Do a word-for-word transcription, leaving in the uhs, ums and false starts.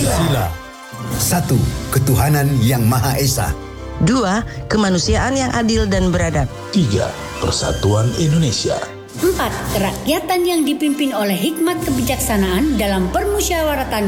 Pancasila. Satu, ketuhanan yang Maha Esa. Dua, kemanusiaan yang adil dan beradab. Tiga, persatuan Indonesia. Empat, kerakyatan yang dipimpin oleh hikmat kebijaksanaan dalam permusyawaratan